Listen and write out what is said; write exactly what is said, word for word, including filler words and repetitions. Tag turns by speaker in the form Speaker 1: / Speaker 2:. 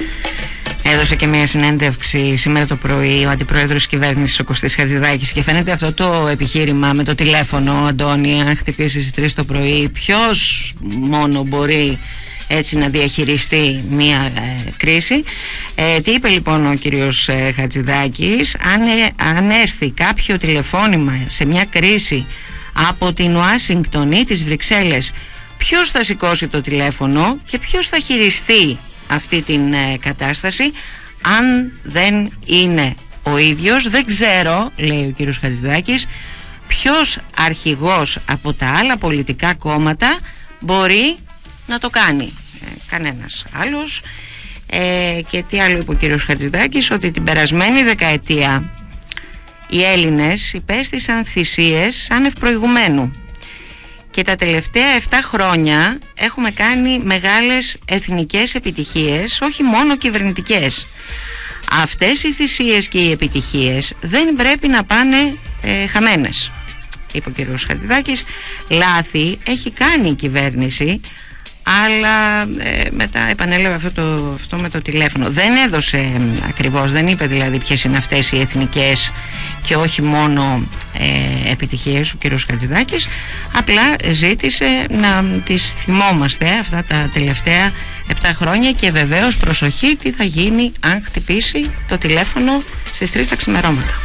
Speaker 1: Έδωσε και μια συνέντευξη σήμερα το πρωί ο αντιπρόεδρος της κυβέρνησης, ο Κωστής Χατζηδάκης, και φαίνεται αυτό το επιχείρημα με το τηλέφωνο, Αντώνη, αν χτυπήσει στις τρεις το πρωί, ποιος μόνο μπορεί έτσι να διαχειριστεί μια ε, κρίση. Ε, τι είπε λοιπόν ο κύριος ε, Χατζηδάκης? Αν, ε, αν έρθει κάποιο τηλεφώνημα σε μια κρίση από την Ουάσιγκτον ή τις Βρυξέλλες, ποιος θα σηκώσει το τηλέφωνο και ποιος θα χειριστεί αυτή την ε, κατάσταση? Αν δεν είναι ο ίδιος, δεν ξέρω, λέει ο κύριος Χατζηδάκης, ποιος αρχηγός από τα άλλα πολιτικά κόμματα μπορεί να το κάνει. Ε, κανένας άλλος. Ε, και τι άλλο είπε ο κύριος Χατζηδάκης? Ότι την περασμένη δεκαετία οι Έλληνες υπέστησαν θυσίες άνευ προηγουμένου και τα τελευταία επτά χρόνια έχουμε κάνει μεγάλες εθνικές επιτυχίες, όχι μόνο κυβερνητικές. Αυτές οι θυσίες και οι επιτυχίες δεν πρέπει να πάνε ε, χαμένες, είπε ο κύριος Χατζηδάκης. Λάθη έχει κάνει η κυβέρνηση, αλλά ε, μετά επανέλαβε αυτό, το, αυτό με το τηλέφωνο. Δεν έδωσε ε, ακριβώς, δεν είπε δηλαδή ποιες είναι αυτές οι εθνικές και όχι μόνο ε, επιτυχίες ο κύριος Χατζηδάκης. Απλά ζήτησε να τις θυμόμαστε αυτά τα τελευταία επτά χρόνια και βεβαίως προσοχή τι θα γίνει αν χτυπήσει το τηλέφωνο στις τρεις τα ξημερώματα.